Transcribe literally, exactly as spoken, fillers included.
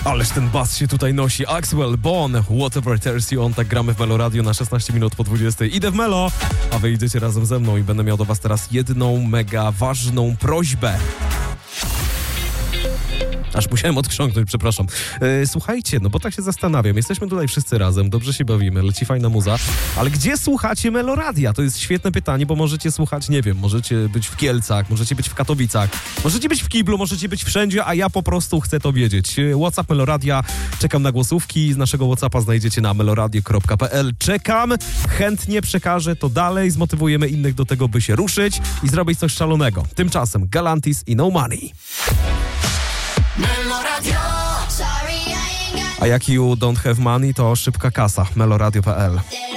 Ależ ten bas się tutaj nosi. Axwell, Bon, Whatever Tears You On. Tak gramy w Melo Radio na szesnaście minut po dwudziestej. Idę w Melo, a wy idziecie razem ze mną i będę miał do was teraz jedną mega ważną prośbę. Aż musiałem odkrząknąć, przepraszam. E, słuchajcie, no bo tak się zastanawiam. Jesteśmy tutaj wszyscy razem, dobrze się bawimy, leci fajna muza. Ale gdzie słuchacie Melo Radia? To jest świetne pytanie, bo możecie słuchać, nie wiem, możecie być w Kielcach, możecie być w Katowicach, możecie być w Kiblu, możecie być wszędzie, a ja po prostu chcę to wiedzieć. WhatsApp Melo Radia, czekam na głosówki. Z naszego WhatsAppa znajdziecie na meloradio kropka p l. Czekam, chętnie przekażę to dalej, zmotywujemy innych do tego, by się ruszyć i zrobić coś szalonego. Tymczasem Galantis i No Money. A jak you don't have money, to szybka kasa. meloradio kropka p l.